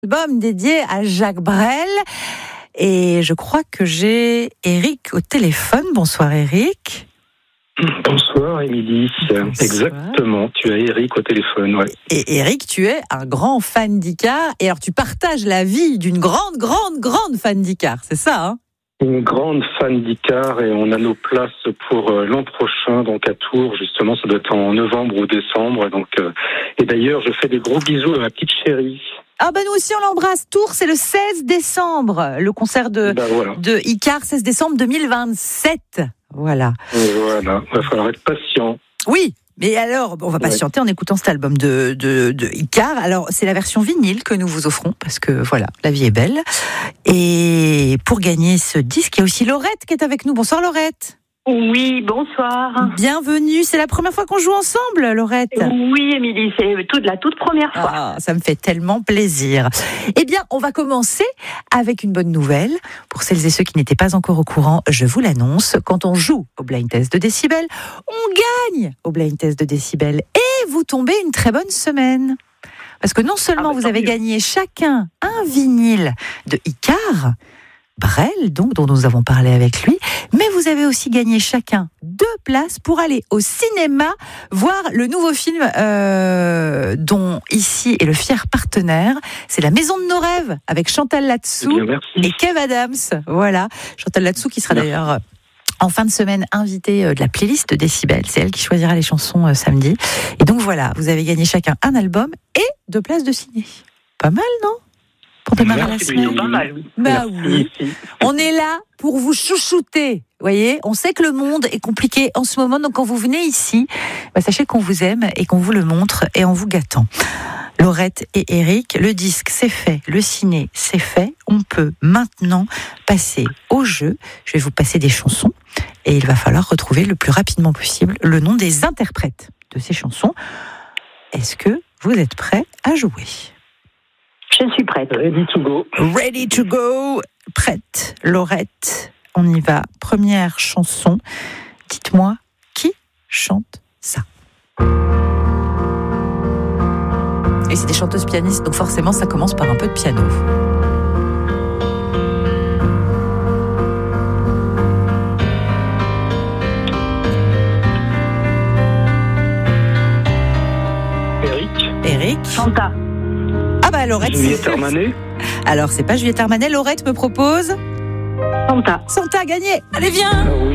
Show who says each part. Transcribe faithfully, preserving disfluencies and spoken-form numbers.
Speaker 1: Album dédié à Jacques Brel. Et je crois que j'ai Eric au téléphone. Bonsoir Eric.
Speaker 2: Bonsoir Émilie. Bonsoir. Exactement, tu as Eric au téléphone. Ouais.
Speaker 1: Et Eric, tu es un grand fan d'Icare. Et alors tu partages la vie d'une grande, grande, grande fan d'Icare. C'est ça, hein?
Speaker 2: Une grande fan d'Icare et on a nos places pour euh, l'an prochain, donc à Tours, justement, ça doit être en novembre ou décembre. Donc, euh, et d'ailleurs, je fais des gros bisous à ma petite chérie.
Speaker 1: Ah ben nous aussi on l'embrasse. Tours, c'est le seize décembre, le concert de,
Speaker 2: ben voilà.
Speaker 1: de Icare, seize décembre deux mille vingt-sept. Voilà.
Speaker 2: Voilà, il va falloir être patient.
Speaker 1: Oui. Mais alors, on va patienter ouais. en écoutant cet album de, de, de Icare. Alors, c'est la version vinyle que nous vous offrons, parce que voilà, la vie est belle. Et pour gagner ce disque, il y a aussi Laurette qui est avec nous. Bonsoir Laurette.
Speaker 3: Oui, bonsoir.
Speaker 1: Bienvenue, c'est la première fois qu'on joue ensemble, Laurette.
Speaker 3: Oui, Émilie, c'est toute, la toute première fois.
Speaker 1: Ah, ça me fait tellement plaisir. Eh bien, on va commencer avec une bonne nouvelle. Pour celles et ceux qui n'étaient pas encore au courant, je vous l'annonce, quand on joue au Blind Test de Décibel, on gagne au Blind Test de Décibel. Et vous tombez une très bonne semaine. Parce que non seulement ah, vous avez mieux. gagné chacun un vinyle de Icare, Brel, donc, dont nous avons parlé avec lui, mais vous avez aussi gagné chacun deux places pour aller au cinéma voir le nouveau film euh, dont ici est le fier partenaire. C'est La Maison de nos rêves avec Chantal Latsou et Kev Adams. Voilà, Chantal Latsou qui sera Merci. d'ailleurs en fin de semaine invitée de la playlist de Décibel. C'est elle qui choisira les chansons euh, samedi. Et donc voilà, vous avez gagné chacun un album et deux places de ciné. Pas mal, non ? Pour démarrer la semaine.
Speaker 3: Pas mal, oui.
Speaker 1: Bah oui. On est là pour vous chouchouter. Voyez, on sait que le monde est compliqué en ce moment, donc quand vous venez ici, bah sachez qu'on vous aime et qu'on vous le montre et en vous gâtant. Laurette et Eric, le disque c'est fait, le ciné c'est fait. On peut maintenant passer au jeu. Je vais vous passer des chansons et il va falloir retrouver le plus rapidement possible le nom des interprètes de ces chansons. Est-ce que vous êtes prêts à jouer ?
Speaker 3: Je suis prête.
Speaker 2: Ready to go.
Speaker 1: Ready to go. Prête. Laurette, on y va. Première chanson. Dites-moi, qui chante ça ? Et c'est des chanteuses pianistes, donc forcément, ça commence par un peu de piano.
Speaker 2: Eric.
Speaker 1: Eric.
Speaker 3: Chanta.
Speaker 1: Ah bah Laurette,
Speaker 2: Juliette Armanet.
Speaker 1: Alors c'est pas Juliette Armanet, Laurette me propose
Speaker 3: Santa.
Speaker 1: Santa, gagné. Allez viens.
Speaker 2: Ah oui.